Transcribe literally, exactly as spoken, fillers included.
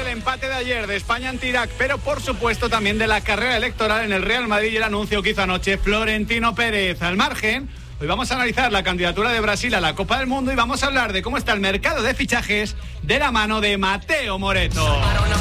del empate de ayer de España ante Irak, pero por supuesto también de la carrera electoral en el Real Madrid y el anuncio que hizo anoche Florentino Pérez. Al margen, hoy vamos a analizar la candidatura de Brasil a la Copa del Mundo y vamos a hablar de cómo está el mercado de fichajes de la mano de Mateo Moreto.